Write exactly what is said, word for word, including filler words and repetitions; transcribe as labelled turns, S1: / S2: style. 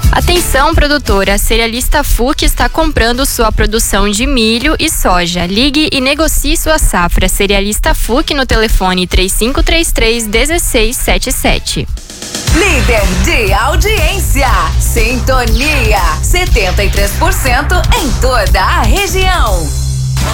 S1: Atenção, produtora, a cerealista F U C está comprando sua produção de milho e soja. Ligue e negocie sua safra. Cerealista F U C no telefone três cinco três três, um seis sete sete.
S2: Líder de audiência, Sintonia, setenta e três por cento em toda a região.